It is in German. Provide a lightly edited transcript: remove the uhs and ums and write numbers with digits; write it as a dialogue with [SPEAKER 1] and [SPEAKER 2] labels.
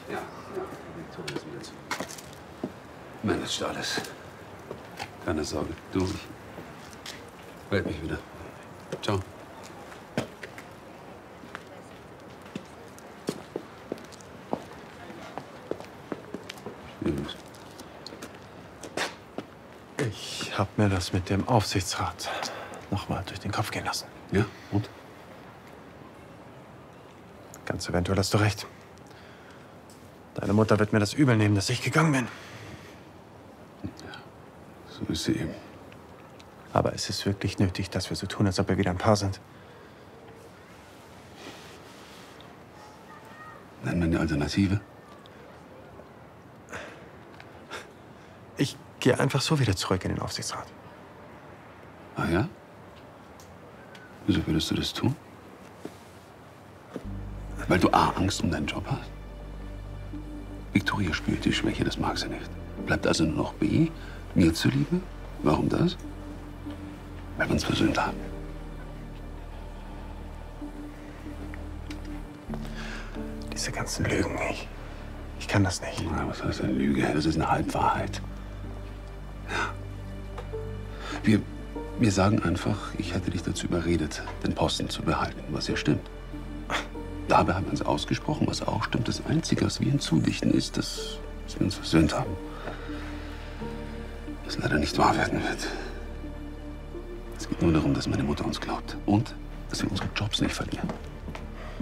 [SPEAKER 1] Ja, Viktoria ist wieder zurück. Managt alles. Keine Sorge. Du, ich melde mich wieder. Ciao.
[SPEAKER 2] Ich habe mir das mit dem Aufsichtsrat nochmal durch den Kopf gehen lassen.
[SPEAKER 1] Ja, und?
[SPEAKER 2] Ganz eventuell hast du recht. Deine Mutter wird mir das übel nehmen, dass ich gegangen bin.
[SPEAKER 1] Ja, so ist sie eben.
[SPEAKER 2] Aber es ist wirklich nötig, dass wir so tun, als ob wir wieder ein Paar sind.
[SPEAKER 1] Nennen wir eine Alternative?
[SPEAKER 2] Ich gehe einfach so wieder zurück in den Aufsichtsrat.
[SPEAKER 1] Ah ja? Wieso würdest du das tun? Weil du A, Angst um deinen Job hast? Viktoria spürt die Schwäche, das mag sie nicht. Bleibt also nur noch B, mir zuliebe? Warum das? Weil wir uns versöhnt haben.
[SPEAKER 2] Diese ganzen Lügen, ich kann das nicht.
[SPEAKER 1] Na, was heißt eine Lüge? Das ist eine Halbwahrheit. Ja. Wir sagen einfach, ich hätte dich dazu überredet, den Posten zu behalten, was ja stimmt. Dabei haben wir uns ausgesprochen, was auch stimmt. Das Einzige, was wir hinzudichten, ist, dass wir uns versöhnt haben. Was leider nicht wahr werden wird. Es geht nur darum, dass meine Mutter uns glaubt. Und, dass wir unsere Jobs nicht verlieren.